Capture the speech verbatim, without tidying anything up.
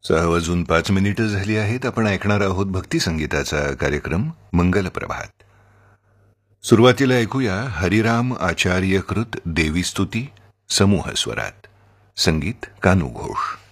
सहा वाजून पाच मिनिटं झाली आहेत. आपण ऐकणार आहोत भक्ती संगीताचा कार्यक्रम मंगल प्रभात. सुरुवातीला ऐकूया हरिराम आचार्यकृत देवी स्तुती समूह स्वरात. संगीत कानू घोष.